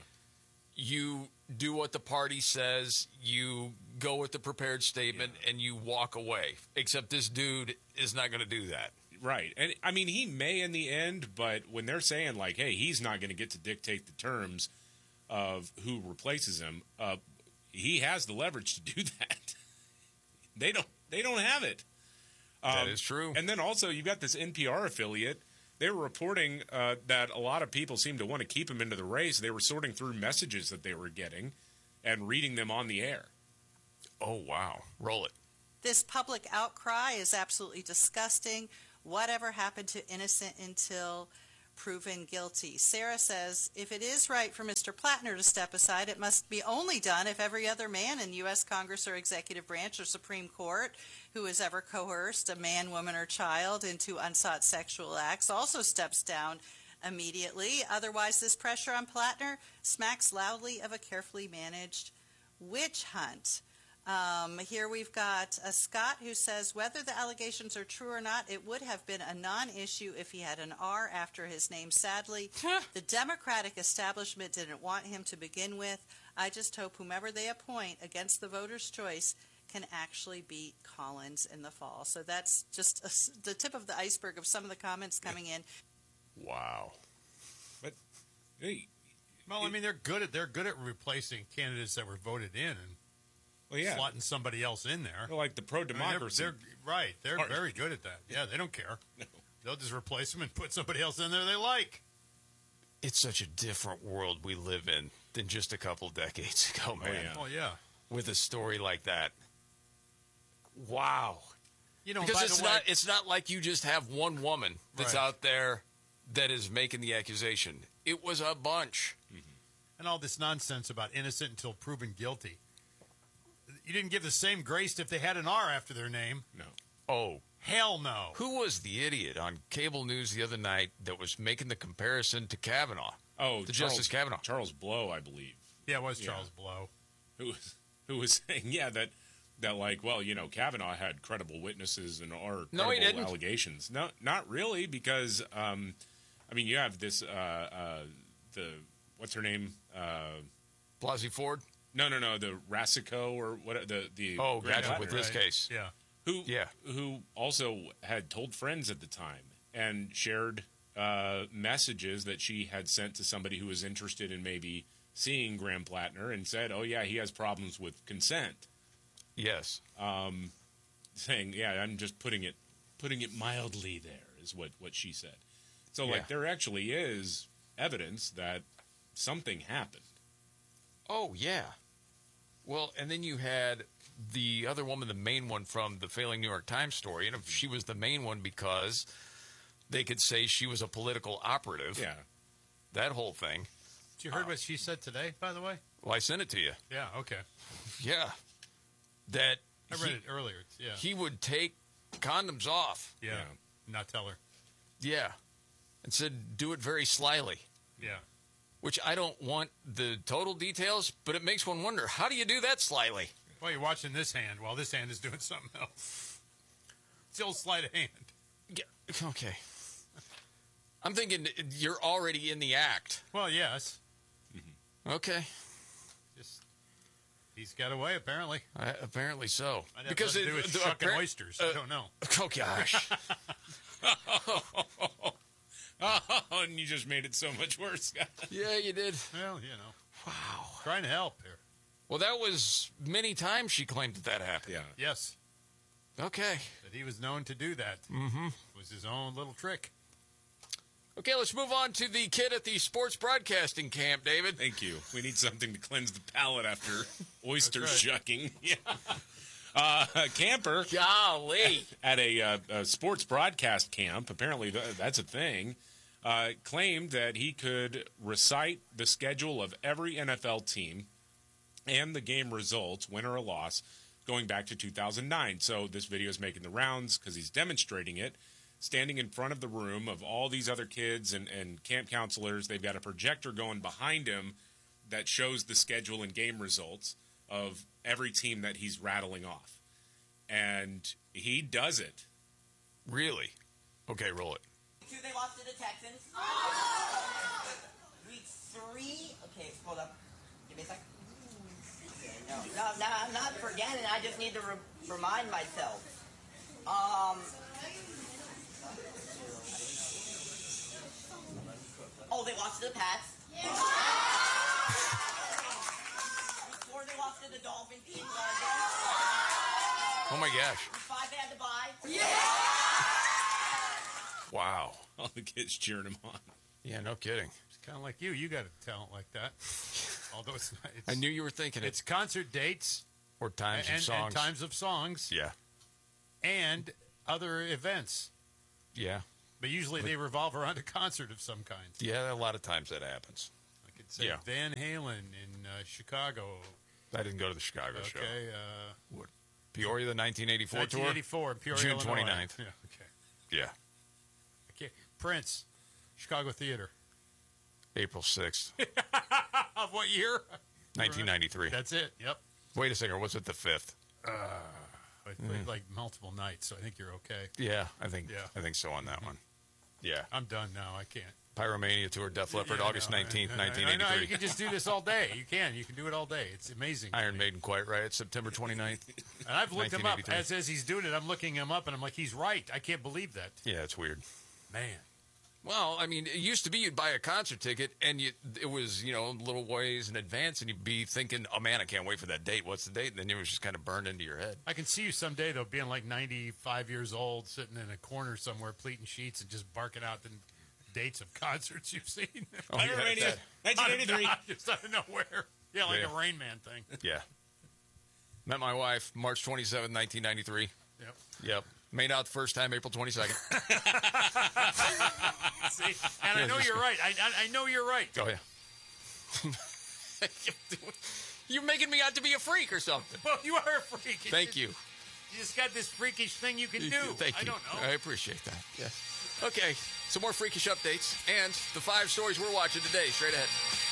you do what the party says, you go with the prepared statement, yeah. and you walk away. Except this dude is not going to do that. Right. And, I mean, he may in the end, but when they're saying, like, hey, he's not going to get to dictate the terms of who replaces him, uh, he has the leverage to do that. They don't, they don't have it. That is true. And then also, you got this N P R affiliate. They were reporting uh, that a lot of people seem to want to keep him into the race. They were sorting through messages that they were getting and reading them on the air. Oh, wow. Roll it. This public outcry is absolutely disgusting. Whatever happened to innocent until proven guilty? Sarah says, if it is right for Mister Plattner to step aside, it must be only done if every other man in U S Congress or executive branch or Supreme Court who has ever coerced a man, woman, or child into unsought sexual acts also steps down immediately. Otherwise, this pressure on Plattner smacks loudly of a carefully managed witch hunt. Um, here we've got a Scott who says, whether the allegations are true or not, it would have been a non-issue if he had an R after his name. Sadly, the Democratic establishment didn't want him to begin with. I just hope whomever they appoint against the voters' choice can actually beat Collins in the fall. So that's just a, the tip of the iceberg of some of the comments coming in. Wow. But, hey. Well, I mean, they're good at they're good at replacing candidates that were voted in and Well, yeah. slotting somebody else in there. They're like the pro-democracy. I mean, they're, they're, right. They're Part. very good at that. Yeah, they don't care. No. They'll just replace them and put somebody else in there they like. It's such a different world we live in than just a couple decades ago, man. Oh, yeah. Oh, yeah. With a story like that. Wow. You know, because by it's the way, not it's not like you just have one woman that's Right. out there that is making the accusation. It was a bunch. and all this nonsense about innocent until proven guilty. You didn't give the same grace if they had an R after their name. No. Oh. Hell no. Who was the idiot on cable news the other night that was making the comparison to Kavanaugh? Oh, to Charles, Justice Kavanaugh. Charles Blow, I believe. Yeah, it was Charles Blow. Who was, who was saying, yeah, that, that like, well, you know, Kavanaugh had credible witnesses and or No, he credible didn't. allegations. No, not really, because, um, I mean, you have this, uh, uh, the, what's her name? Uh, Blasey Ford? No, no, no, the Rasico or what, the, the. Oh, Grand gotcha, with Platinum, this right? case. Yeah. Who, yeah. who also had told friends at the time and shared uh, messages that she had sent to somebody who was interested in maybe seeing Graham Plattner and said, oh, yeah, he has problems with consent. Yes. Um, saying, yeah, I'm just putting it putting it mildly there is what, what she said. So, Yeah. like, there actually is evidence that something happened. Oh, yeah. Well, and then you had the other woman, the main one from the failing New York Times story, and if she was the main one because they could say she was a political operative. Yeah. That whole thing. Did you heard what she said today, by the way? Well, I sent it to you. Yeah, okay. Yeah. That I read he, it earlier. Yeah. he would take condoms off. Yeah. Not tell her. Yeah. And said, do it very slyly. Yeah. Which I don't want the total details, but it makes one wonder, how do you do that slyly? Well, you're watching this hand while this hand is doing something else. It's the old sleight of hand. Yeah. Okay. I'm thinking you're already in the act. Well, yes. Okay. Just he's got away, apparently. Uh, apparently so. Might have something to do with the- shucking appar- oysters. uh, I don't know. Oh, gosh. Oh, and you just made it so much worse, Scott. Yeah, you did. Well, you know. Wow. Trying to help here. Well, that was many times she claimed that that happened. Yeah. Yes. Okay. That he was known to do that. Mm-hmm. It was his own little trick. Okay, let's move on to the kid at the sports broadcasting camp, David. Thank you. We need something to cleanse the palate after oyster That's right. shucking. Yeah. Uh, a camper. Golly. At a, uh, a sports broadcast camp, apparently th- that's a thing, uh, claimed that he could recite the schedule of every N F L team and the game results, win or a loss, going back to two thousand nine. So this video is making the rounds because he's demonstrating it, standing in front of the room of all these other kids and, and camp counselors. They've got a projector going behind him that shows the schedule and game results of every team that he's rattling off. And he does it. Really? Okay, roll it. Two, they lost to the Texans. Week three. Okay, hold up. Give me a sec. Okay, no, no, no, I'm not forgetting. I just need to re- remind myself. Um. Oh, they lost to the Pats. Week four, they lost to the Dolphins in London. Oh, my gosh. Week five, they had to bye. Yeah! Wow. All the kids cheering him on. Yeah, no kidding. It's kind of like you. You got a talent like that. Although it's, not, it's I knew you were thinking it. It's concert dates Or times and, of songs. and times of songs. Yeah. And other events. Yeah. But usually they revolve around a concert of some kind. Yeah, a lot of times that happens. I could say Yeah. Van Halen in uh, Chicago. I didn't go to the Chicago Okay, show. uh, What? Peoria, the nineteen eighty-four nineteen eighty-four in tour? Peoria, June Illinois. twenty-ninth. Yeah, okay. Yeah. Okay. Prince, Chicago Theater. April sixth, Of what year? nineteen ninety-three. That's it. Yep. Wait a second. Was it the fifth? Uh, I played like multiple nights, so I think you're okay. Yeah, I think Yeah. I think so on that one. Yeah. I'm done now. I can't. Pyromania tour, Def Leppard, Yeah, I August know. nineteenth, I- I- nineteen I know. You eighty-three. can just do this all day. You can. You can do it all day. It's amazing. Iron Maiden, Quiet Riot, September twenty-ninth. And I've looked him up. nineteen eighty-three. As, as he's doing it, I'm looking him up, and I'm like, he's right. I can't believe that. Yeah, it's weird. Man. Well, I mean, it used to be you'd buy a concert ticket, and you, it was, you know, a little ways in advance, and you'd be thinking, oh, man, I can't wait for that date. What's the date? And then it was just kind of burned into your head. I can see you someday, though, being like ninety-five years old, sitting in a corner somewhere, pleating sheets and just barking out the dates of concerts you've seen. Oh, yeah, that- nineteen eighty-three. Just out of nowhere. Yeah, like Yeah. a Rain Man thing. Yeah. Met my wife March twenty-seventh, nineteen ninety-three. Yep. Yep. Made out the first time April twenty-second. See? And I know you're right. I, I, I know you're right. Oh, yeah. You're making me out to be a freak or something. Well, you are a freak. It's Thank just- you. You just got this freakish thing you can do. Thank you. I don't know. I appreciate that. Yes. Okay, some more freakish updates and the five stories we're watching today. Straight ahead.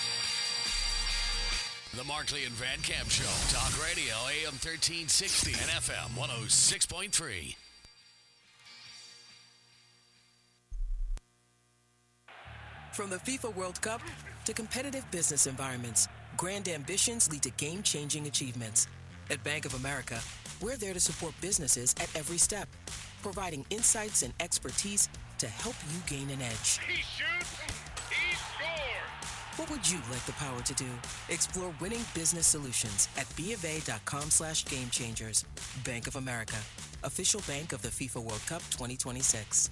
The Markley and Van Camp Show. Talk Radio, A M thirteen sixty and F M one oh six point three. From the FIFA World Cup to competitive business environments, grand ambitions lead to game-changing achievements. At Bank of America, we're there to support businesses at every step, providing insights and expertise to help you gain an edge. He shoots, he scores. What would you like the power to do? Explore winning business solutions at bofa.com slash game changers. Bank of America, official bank of the FIFA World Cup twenty twenty-six.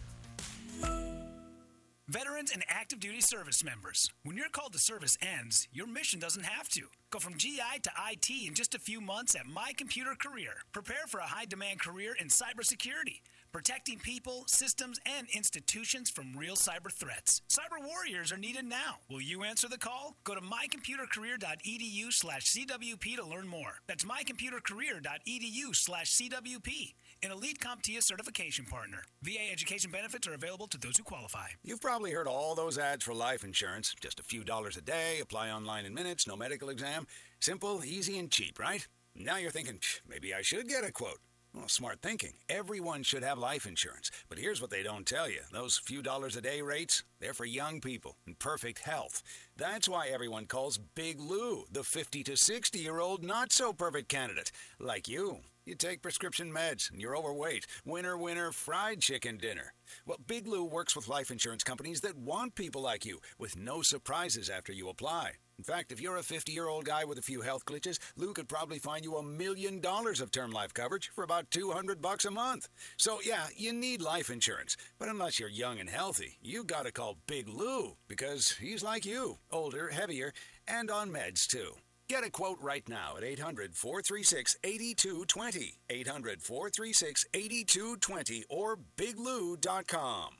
Veterans and active duty service members. When your call to service ends, your mission doesn't have to. Go from G I to I T in just a few months at My Computer Career. Prepare for a high-demand career in cybersecurity, protecting people, systems, and institutions from real cyber threats. Cyber warriors are needed now. Will you answer the call? Go to mycomputercareer.edu slash CWP to learn more. That's mycomputercareer.edu slash CWP. An elite CompTIA certification partner. V A education benefits are available to those who qualify. You've probably heard all those ads for life insurance. Just a few dollars a day, apply online in minutes, no medical exam. Simple, easy, and cheap, right? Now you're thinking, maybe I should get a quote. Well, smart thinking. Everyone should have life insurance. But here's what they don't tell you. Those few dollars a day rates, they're for young people in perfect health. That's why everyone calls Big Lou the fifty to sixty-year-old not-so-perfect candidate. Like you. You take prescription meds, and you're overweight. Winner, winner, fried chicken dinner. Well, Big Lou works with life insurance companies that want people like you, with no surprises after you apply. In fact, if you're a fifty-year-old guy with a few health glitches, Lou could probably find you a million dollars of term life coverage for about two hundred bucks a month. So, yeah, you need life insurance. But unless you're young and healthy, you gotta call Big Lou, because he's like you, older, heavier, and on meds, too. Get a quote right now at eight hundred, four three six, eight two two zero, eight hundred, four three six, eight two two zero, or big lou dot com.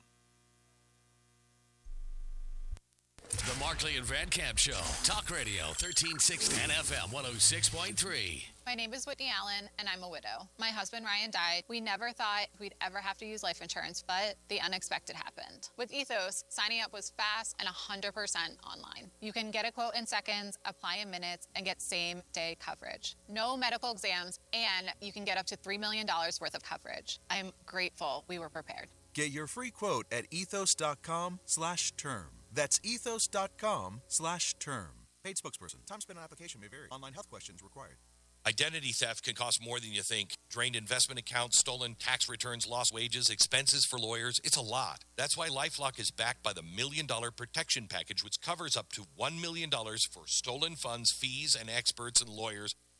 The Markley and Van Camp Show. Talk Radio, thirteen sixty and F M one oh six point three. My name is Whitney Allen, and I'm a widow. My husband, Ryan, died. We never thought we'd ever have to use life insurance, but the unexpected happened. With Ethos, signing up was fast and one hundred percent online. You can get a quote in seconds, apply in minutes, and get same-day coverage. No medical exams, and you can get up to three million dollars worth of coverage. I'm grateful we were prepared. Get your free quote at ethos.com slash term. That's ethos.com slash term. Paid spokesperson. Time spent on application may vary. Online health questions required. Identity theft can cost more than you think. Drained investment accounts, stolen tax returns, lost wages, expenses for lawyers. It's a lot. That's why LifeLock is backed by the Million Dollar Protection Package, which covers up to one million dollars for stolen funds, fees, and experts and lawyers,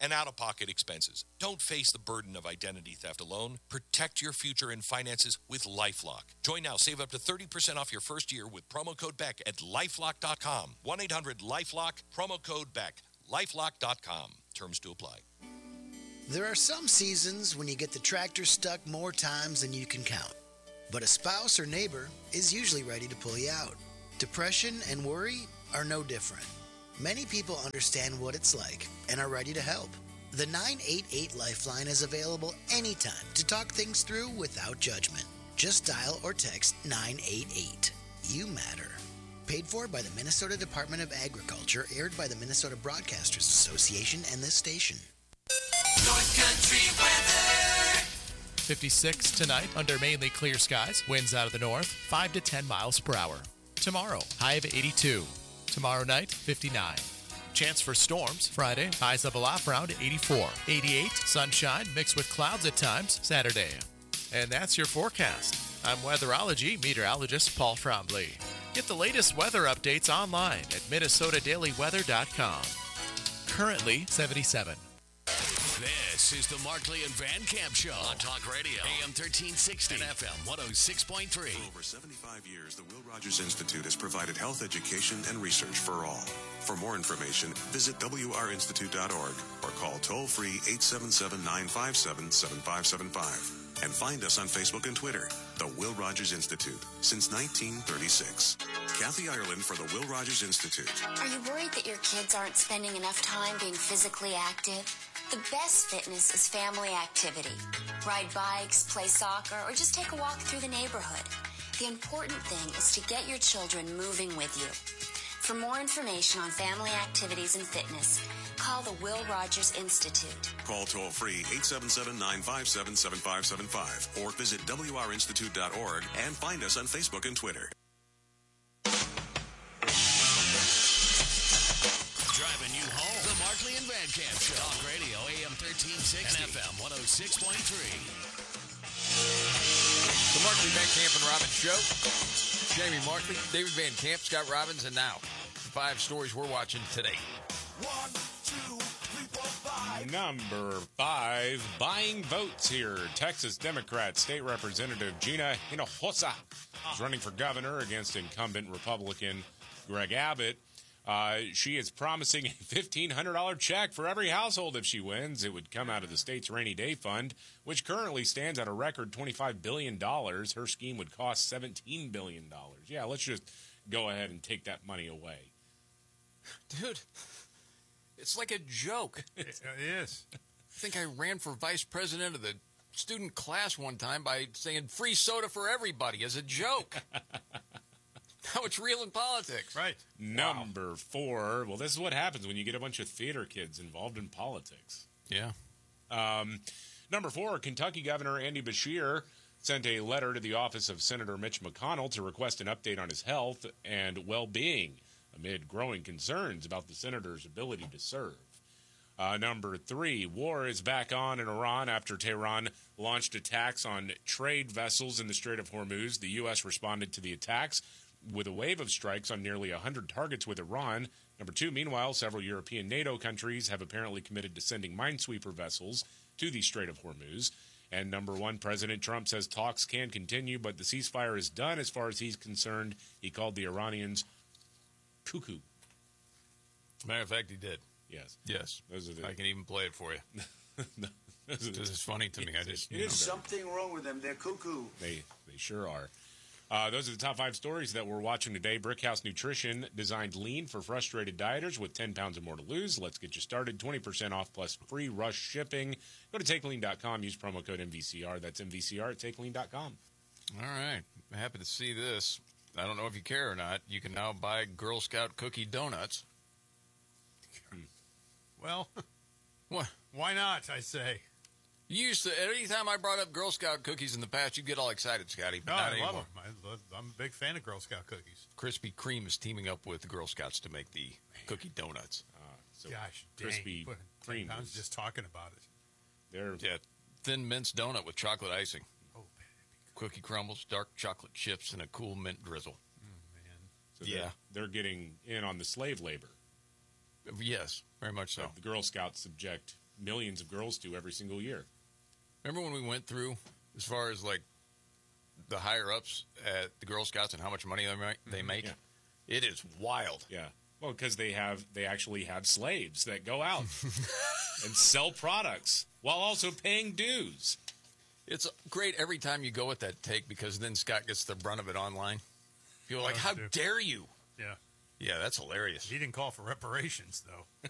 and out-of-pocket expenses. Don't face the burden of identity theft alone. Protect your future and finances with LifeLock. Join now. Save up to thirty percent off your first year with promo code Beck at lifelock dot com. one eight hundred lifelock, promo code Beck. lifelock dot com. Terms to apply. There are some seasons when you get the tractor stuck more times than you can count. But a spouse or neighbor is usually ready to pull you out. Depression and worry are no different. Many people understand what it's like and are ready to help. The nine eight eight Lifeline is available anytime to talk things through without judgment. Just dial or text nine eight eight. You matter. Paid for by the Minnesota Department of Agriculture, aired by the Minnesota Broadcasters Association and this station. North Country weather. fifty-six tonight under mainly clear skies. Winds out of the north, five to ten miles per hour. Tomorrow, high of eighty-two. Tomorrow night, fifty-nine. Chance for storms Friday, highs level off around eighty-four. eighty-eight, sunshine mixed with clouds at times Saturday. And that's your forecast. I'm weatherology meteorologist Paul Trombley. Get the latest weather updates online at minnesota daily weather dot com. Currently seventy-seven. This is the Markley and Van Camp Show on Talk Radio, A M thirteen sixty and F M one oh six point three. For over seventy-five years, the Will Rogers Institute has provided health education and research for all. For more information, visit w r institute dot org or call toll-free eight seven seven, nine five seven, seven five seven five. And find us on Facebook and Twitter, the Will Rogers Institute, since nineteen thirty-six. Kathy Ireland for the Will Rogers Institute. Are you worried that your kids aren't spending enough time being physically active? The best fitness is family activity. Ride bikes, play soccer, or just take a walk through the neighborhood. The important thing is to get your children moving with you. For more information on family activities and fitness, call the Will Rogers Institute. Call toll-free eight seven seven, nine five seven, seven five seven five or visit w r institute dot org and find us on Facebook and Twitter. Driving you home. The Markley and Van Camp Show. Talk Radio, A M thirteen sixty and F M one oh six point three. The Markley, Van Camp, and Robbins Show. Jamie Markley, David Van Camp, Scott Robbins, and now the five stories we're watching today. One, two, three, four, five. Number five, buying votes here. Texas Democrat State Representative Gina Hinojosa is running for governor against incumbent Republican Greg Abbott. Uh, she is promising a fifteen hundred dollars check for every household if she wins. It would come out of the state's rainy day fund, which currently stands at a record twenty-five billion dollars. Her scheme would cost seventeen billion dollars. Yeah, let's just go ahead and take that money away. Dude, it's like a joke. It is. I think I ran for vice president of the student class one time by saying free soda for everybody as a joke. Now it's real in politics. Right. Number wow. four. Well, this is what happens when you get a bunch of theater kids involved in politics. Yeah. Um, number four, Kentucky Governor Andy Beshear sent a letter to the office of Senator Mitch McConnell to request an update on his health and well-being amid growing concerns about the senator's ability to serve. Uh, number three, war is back on in Iran after Tehran launched attacks on trade vessels in the Strait of Hormuz. The U S responded to the attacks with a wave of strikes on nearly one hundred targets with Iran. Number two, meanwhile, several European NATO countries have apparently committed to sending minesweeper vessels to the Strait of Hormuz. And number one, President Trump says talks can continue, but the ceasefire is done as far as he's concerned. He called the Iranians cuckoo. Matter of fact, he did. Yes. Yes. Those are the, I can even play it for you. This is funny to me. I just There's something wrong with them. They're cuckoo. They, they sure are. Uh, those are the top five stories that we're watching today. Brickhouse Nutrition designed lean for frustrated dieters with ten pounds or more to lose. Let's get you started. twenty percent off plus free rush shipping. Go to take lean dot com. Use promo code M V C R. That's M V C R at take lean dot com. All right. I'm happy to see this. I don't know if you care or not. You can now buy Girl Scout cookie donuts. Well, what? Why not, I say. You used to, anytime I brought up Girl Scout cookies in the past, you'd get all excited, Scotty. But no, not I anymore. love them. I love, I'm a big fan of Girl Scout cookies. Krispy Kreme is teaming up with the Girl Scouts to make the cookie donuts. Uh, so Gosh, Krispy Kreme. I was just talking about it. They're yeah, thin mince donut with chocolate icing. Oh, cookie crumbles, dark chocolate chips, and a cool mint drizzle. Oh, man. So yeah. They're, they're getting in on the slave labor. Yes, very much so. The Girl Scouts subject millions of girls do every single year. Remember when we went through as far as like the higher ups at the Girl Scouts and how much money they make? They make? Yeah. It is wild. Yeah. Well, because they have they actually have slaves that go out and sell products while also paying dues. It's great every time you go with that take because then Scott gets the brunt of it online. People are like, how dare you? Yeah. Yeah, that's hilarious. He didn't call for reparations, though.